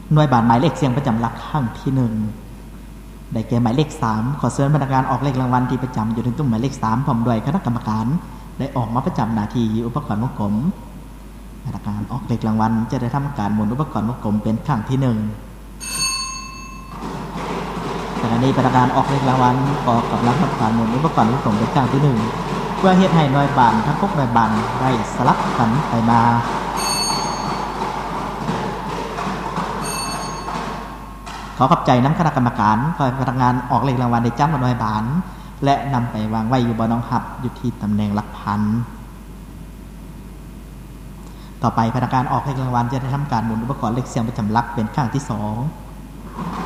หน่วยบานหมายเลขเสียงประจำหลักครั้งที่1ได้แก่หมายเลข3ขอเชิญพนักงานออกเลขรางวัลที่ประจำอยู่ในตู้หมายเลข3พร้อมด้วยคณะกรรมการได้ออกมาประจำหน้าที่อุปกรณ์วงกลมพนักงานออกเลขรางวัลจะได้ทำการหมุนอุปกรณ์วงกลมเป็นครั้งที่1ขณะนี้พนักงานออกเลขรางวัลก็กำลังทำการหมุนอุปกรณ์วงกลมเป็นครั้งที่1เพื่อเฮ็ดให้หน่วยบานทั้ง6หน่วยบานได้สลับกันไปมาขอขอบใจน้ำคณะกรรมการขอให้พนักงานออกเลขรางวัลได้จ้ำกับหน่วยบานและนำไปวางไว้อยู่บนน้องหับอยู่ที่ตำแหน่งหลักพันต่อไปพนักงานออกเลขรางวัลจะได้ทำการหมุนอุปกรณ์เลขเสียงประจำหลักเป็นครั้งที่2